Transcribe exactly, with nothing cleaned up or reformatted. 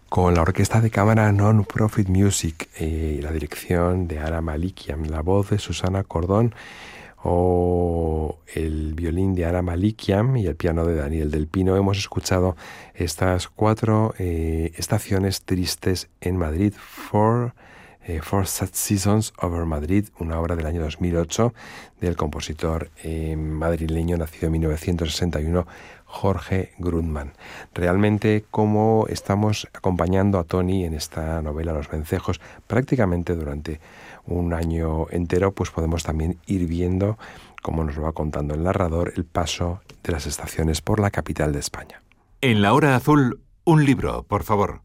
con la orquesta de cámara Non-Profit Music y eh, la dirección de Ara Malikian, la voz de Susana Cordón o el violín de Ara Malikian y el piano de Daniel del Pino. Hemos escuchado estas cuatro eh, estaciones tristes en Madrid, Four, eh, Four Sad Seasons Over Madrid, una obra del año dos mil ocho del compositor eh, madrileño nacido en mil novecientos sesenta y uno, Jorge Grundmann. Realmente, como estamos acompañando a Tony en esta novela Los Vencejos prácticamente durante un año entero, pues podemos también ir viendo, como nos lo va contando el narrador, el paso de las estaciones por la capital de España. En La Hora Azul, un libro, por favor.